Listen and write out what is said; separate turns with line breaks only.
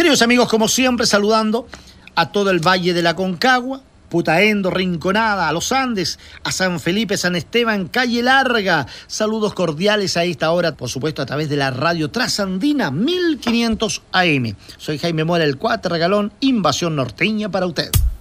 Queridos amigos, como siempre, saludando a todo el Valle de la Concagua, Putaendo, Rinconada, a los Andes, a San Felipe, San Esteban, Calle Larga. Saludos cordiales a esta hora, por supuesto, a través de la radio Trasandina 1500 AM. Soy Jaime Mora, el Cuatro Regalón, Invasión Norteña para usted.